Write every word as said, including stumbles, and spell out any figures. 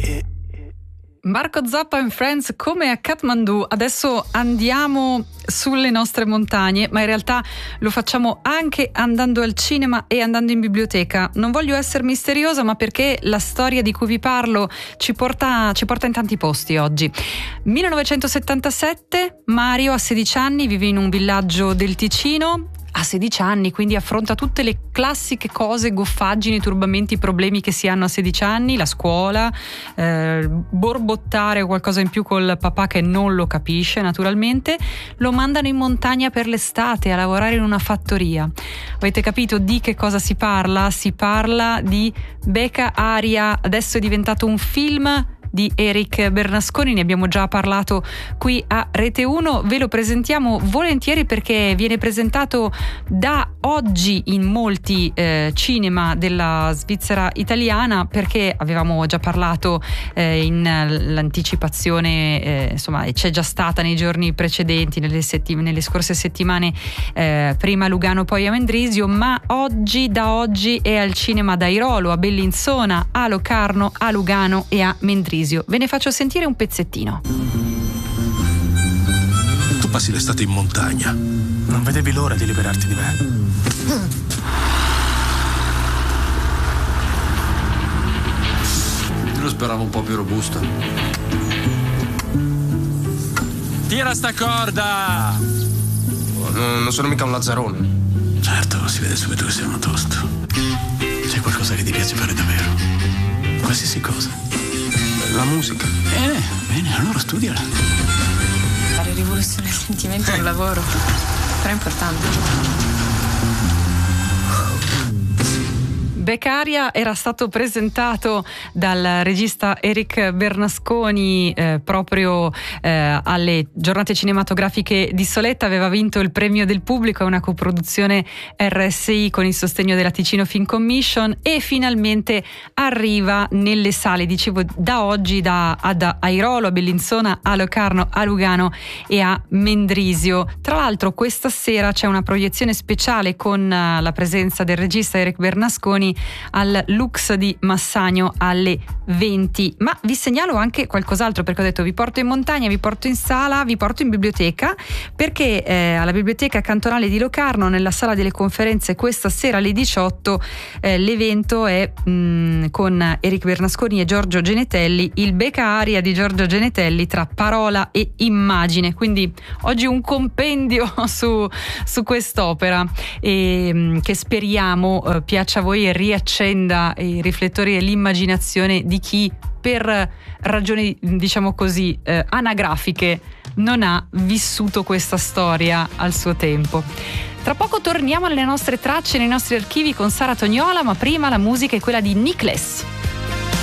Marco Zappa and Friends come a Kathmandu. Adesso andiamo sulle nostre montagne, ma in realtà lo facciamo anche andando al cinema e andando in biblioteca. Non voglio essere misteriosa, ma perché la storia di cui vi parlo ci porta, ci porta in tanti posti oggi. millenovecentosettantasette, Mario ha sedici anni, vive in un villaggio del Ticino. Ha sedici anni, quindi affronta tutte le classiche cose, goffaggini, turbamenti, problemi che si hanno a sedici anni, la scuola, eh, borbottare qualcosa in più col papà che non lo capisce naturalmente. Lo mandano in montagna per l'estate a lavorare in una fattoria. Avete capito di che cosa si parla? Si parla di Becca Aria. Adesso è diventato un film di Eric Bernasconi, ne abbiamo già parlato qui a Rete uno, ve lo presentiamo volentieri perché viene presentato da oggi in molti eh, cinema della Svizzera italiana, perché avevamo già parlato eh, in l'anticipazione, eh, insomma c'è già stata nei giorni precedenti, nelle, settim- nelle scorse settimane, eh, prima a Lugano poi a Mendrisio, ma oggi, da oggi è al cinema ad Airolo, a Bellinzona, a Locarno, a Lugano e a Mendrisio. Ve ne faccio sentire un pezzettino. Tu passi l'estate in montagna. Non vedevi l'ora di liberarti di me. Io lo speravo un po' più robusto. Tira sta corda! No, non sono mica un lazzarone. Certo, si vede subito che sei uno tosto. C'è qualcosa che ti piace fare davvero? Qualsiasi cosa. La musica. Bene, bene, allora studiala. Fare rivoluzione del sentimento è un lavoro, però è importante. Beccaria era stato presentato dal regista Eric Bernasconi eh, proprio eh, alle giornate cinematografiche di Soletta. Aveva vinto il premio del pubblico, è una coproduzione R S I con il sostegno della Ticino Film Commission e finalmente arriva nelle sale, dicevo, da oggi da, ad Airolo, a Bellinzona, a Locarno, a Lugano e a Mendrisio. Tra l'altro questa sera c'è una proiezione speciale con uh, la presenza del regista Eric Bernasconi al Lux di Massagno alle venti. Ma vi segnalo anche qualcos'altro, perché ho detto vi porto in montagna, vi porto in sala, vi porto in biblioteca, perché eh, alla biblioteca cantonale di Locarno, nella sala delle conferenze, questa sera alle diciotto eh, l'evento è mh, con Eric Bernasconi e Giorgio Genetelli, il Becca Aria di Giorgio Genetelli tra parola e immagine. Quindi oggi un compendio su, su quest'opera e, mh, che speriamo eh, piaccia a voi e riaccenda i riflettori e l'immaginazione di chi per ragioni, diciamo così, eh, anagrafiche non ha vissuto questa storia al suo tempo. Tra poco torniamo alle nostre tracce, nei nostri archivi con Sara Tognola, ma prima la musica è quella di Nickless.